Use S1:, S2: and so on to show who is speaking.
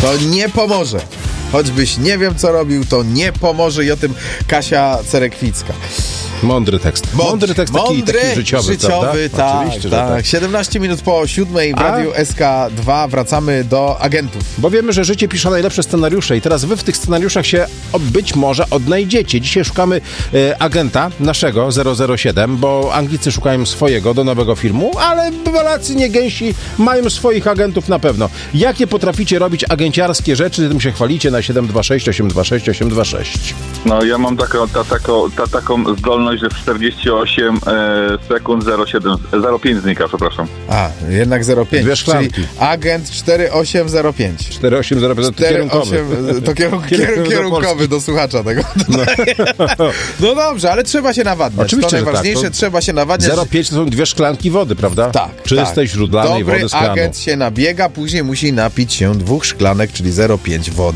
S1: To nie pomoże. Choćbyś nie wiem, co robił, to nie pomoże i o tym Kasia Cerekwicka.
S2: Mądry tekst. Mądry tekst, taki życiowy,
S1: tak,
S2: oczywiście,
S1: tak. 17 minut po 7 w Radiu SK2 wracamy do agentów.
S2: Bo wiemy, że życie pisze najlepsze scenariusze i teraz wy w tych scenariuszach się być może odnajdziecie. Dzisiaj szukamy agenta naszego 007, bo Anglicy szukają swojego do nowego filmu, ale Polacy nie gęsi mają swoich agentów na pewno. Jakie potraficie robić agenciarskie rzeczy, tym się chwalicie na 726 826 826.
S3: No ja mam taką zdolność, że w 48 sekund 0,5 znika, przepraszam.
S1: A, jednak 0,5.
S2: Dwie szklanki.
S1: Czyli agent 4805.
S2: 4805 to kierunkowy.
S1: To kierunkowy do słuchacza tego. No dobrze, ale trzeba się nawadniać.
S2: Oczywiście,
S1: to najważniejsze,
S2: tak.
S1: trzeba się nawadniać.
S2: 0,5 to są 2 szklanki wody, prawda?
S1: Tak.
S2: Czystej, źródlanej
S1: Dobry
S2: wody z kranu.
S1: agent się nabiega, później musi napić się 2 szklanek, czyli 0,5 wody.